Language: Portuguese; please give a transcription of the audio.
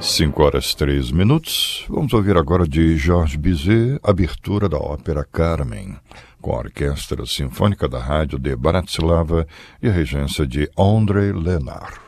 5h03. Vamos ouvir agora de Georges Bizet, abertura da ópera Carmen, com a Orquestra Sinfônica da Rádio de Bratislava e a regência de André Lenard.